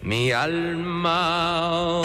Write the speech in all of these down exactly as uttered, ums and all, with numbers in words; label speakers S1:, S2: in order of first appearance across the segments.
S1: mi alma.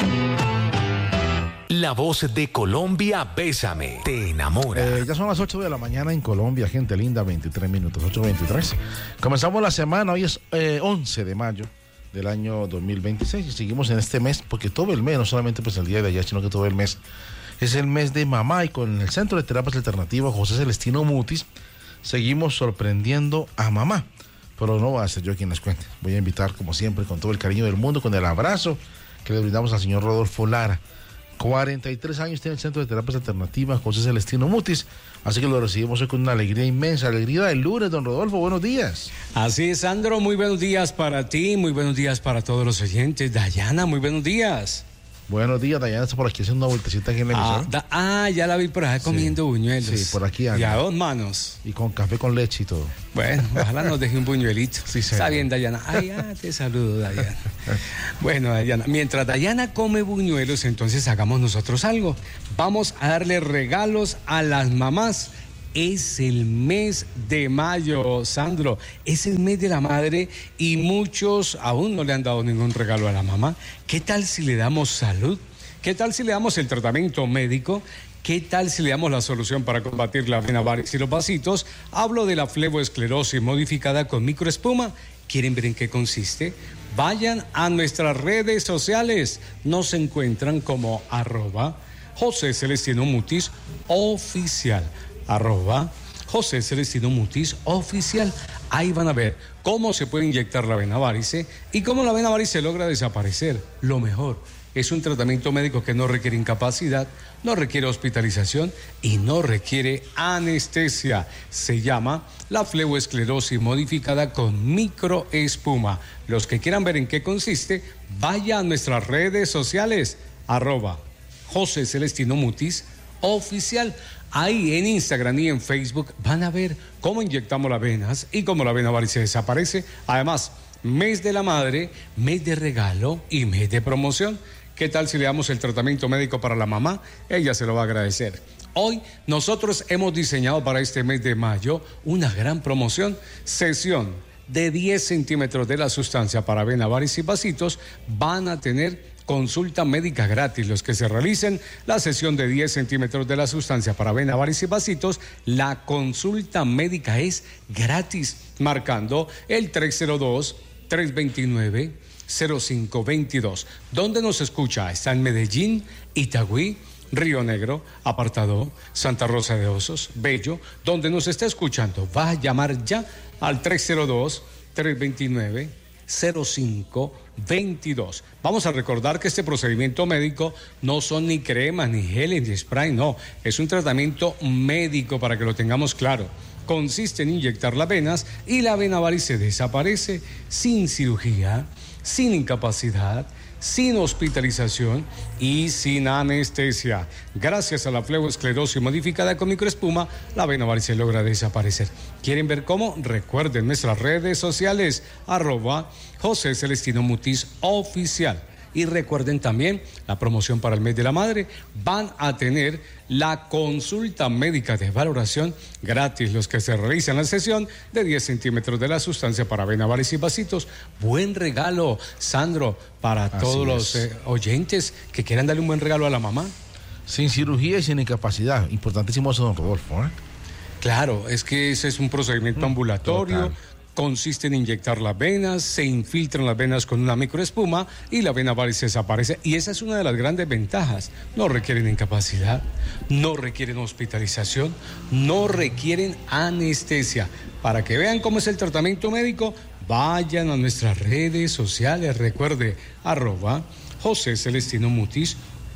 S2: La voz de Colombia, Bésame, te enamora.
S3: Eh, ya son las ocho de la mañana en Colombia, gente linda, veintitrés minutos, ocho veintitrés. Comenzamos la semana, hoy es eh, once de mayo del año dos mil veintiséis y seguimos en este mes, porque todo el mes, no solamente pues el día de ayer, sino que todo el mes, es el mes de mamá, y con el Centro de Terapias Alternativas José Celestino Mutis, seguimos sorprendiendo a mamá. Pero no va a ser yo quien les cuente. Voy a invitar, como siempre, con todo el cariño del mundo, con el abrazo que le brindamos al señor Rodolfo Lara. cuarenta y tres años tiene el Centro de Terapias Alternativas José Celestino Mutis, así que lo recibimos hoy con una alegría inmensa, alegría del lunes. Don Rodolfo, buenos días.
S4: Así es, Sandro, muy buenos días para ti, muy buenos días para todos los oyentes. Dayana, muy buenos días.
S3: Buenos días, Dayana está por aquí haciendo una vueltecita aquí en la emisora.
S4: Ah, da, ah ya la vi por ahí comiendo sí, buñuelos.
S3: Sí, por aquí anda.
S4: Y a dos manos.
S3: Y con café con leche y todo.
S4: Bueno, ojalá nos deje un buñuelito.
S3: Sí, sí.
S4: Está bien, Dayana. Ay, ah, te saludo, Dayana. Bueno, Dayana, mientras Dayana come buñuelos, entonces hagamos nosotros algo. Vamos a darle regalos a las mamás. Es el mes de mayo, Sandro, es el mes de la madre y muchos aún no le han dado ningún regalo a la mamá. ¿Qué tal si le damos salud? ¿Qué tal si le damos el tratamiento médico? ¿Qué tal si le damos la solución para combatir la vena varis y los vasitos? Hablo de la fleboesclerosis modificada con microespuma. ¿Quieren ver en qué consiste? Vayan a nuestras redes sociales. Nos encuentran como arroba José Celestino Mutis oficial. Arroba José Celestino Mutis oficial. Ahí van a ver cómo se puede inyectar la vena varice y cómo la vena varice logra desaparecer. Lo mejor, es un tratamiento médico que no requiere incapacidad, no requiere hospitalización y no requiere anestesia. Se llama la fleboesclerosis modificada con microespuma. Los que quieran ver en qué consiste, vaya a nuestras redes sociales, arroba José Celestino Mutis oficial. Ahí en Instagram y en Facebook van a ver cómo inyectamos las venas y cómo la vena varice desaparece. Además, mes de la madre, mes de regalo y mes de promoción. ¿Qué tal si le damos el tratamiento médico para la mamá? Ella se lo va a agradecer. Hoy nosotros hemos diseñado para este mes de mayo una gran promoción, sesión de diez centímetros de la sustancia para vena varice y vasitos. Van a tener consulta médica gratis. Los que se realicen la sesión de diez centímetros de la sustancia para vena varice y vasitos, la consulta médica es gratis, marcando el tres cero dos, tres dos nueve, cero cinco dos dos. ¿Dónde nos escucha? Está en Medellín, Itagüí, Río Negro, Apartadó, Santa Rosa de Osos, Bello. Donde nos está escuchando, va a llamar ya al tres cero dos, tres dos nueve, cero cinco veintidós. Vamos a recordar que este procedimiento médico no son ni cremas, ni geles, ni spray, no. Es un tratamiento médico para que lo tengamos claro. Consiste en inyectar las venas y la vena varice desaparece sin cirugía, sin incapacidad, sin hospitalización y sin anestesia. Gracias a la fleboesclerosis modificada con microespuma, la vena varice logra desaparecer. ¿Quieren ver cómo? Recuerden nuestras redes sociales, arroba José Celestino Mutis oficial. Y recuerden también la promoción para el mes de la madre. Van a tener la consulta médica de valoración gratis. Los que se realizan la sesión de diez centímetros de la sustancia para vena varice y vasitos. Buen regalo, Sandro, para Así todos es. los eh, oyentes que quieran darle un buen regalo a la mamá.
S3: Sin cirugía y sin incapacidad. Importantísimo eso, don Rodolfo, ¿eh?
S4: Claro, es que ese es un procedimiento mm, ambulatorio. Total. Consiste en inyectar las venas, se infiltran las venas con una microespuma y la vena varice desaparece. Y esa es una de las grandes ventajas. No requieren incapacidad, no requieren hospitalización, no requieren anestesia. Para que vean cómo es el tratamiento médico, vayan a nuestras redes sociales. Recuerde, arroba José Celestino Mutis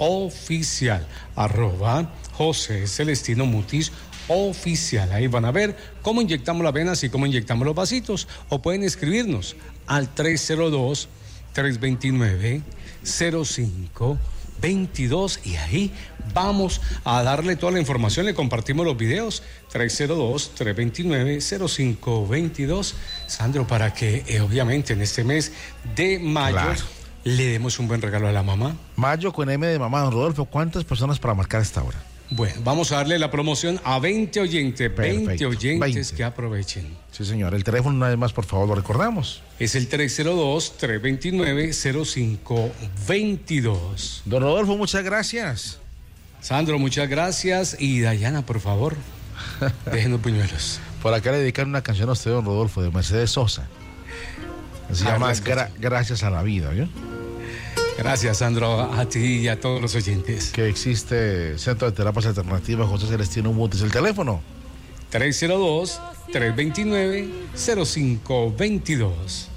S4: oficial, arroba José Celestino Mutis oficial. Ahí van a ver cómo inyectamos las venas y cómo inyectamos los vasitos. O pueden escribirnos al tres cero dos, tres dos nueve, cero cinco veintidós y ahí vamos a darle toda la información. Le compartimos los videos. Tres cero dos, tres dos nueve, cero cinco veintidós. Sandro, para que eh, obviamente en este mes de mayo, claro, le demos un buen regalo a la mamá.
S3: Mayo con M de mamá. Don Rodolfo, ¿cuántas personas para marcar esta hora?
S4: Bueno, vamos a darle la promoción a veinte oyentes,
S3: Perfecto.
S4: veinte oyentes
S3: veinte.
S4: que aprovechen.
S3: Sí, señor. El teléfono, una vez más, por favor, lo recordamos.
S4: Es el tres cero dos, tres dos nueve, cero cinco dos dos.
S3: Don Rodolfo, muchas gracias.
S4: Sandro, muchas gracias. Y Dayana, por favor, déjenos buñuelos.
S3: Por acá le dedican una canción a usted, don Rodolfo, de Mercedes Sosa. Se
S4: Ah,
S3: llama
S4: las
S3: Gra- Gracias a la Vida, ¿vio?
S4: Gracias, Sandro, a ti y a todos los oyentes.
S3: Que existe Centro de Terapias Alternativas José Celestino Mutis. El teléfono.
S4: tres cero dos, tres dos nueve, cero cinco dos dos.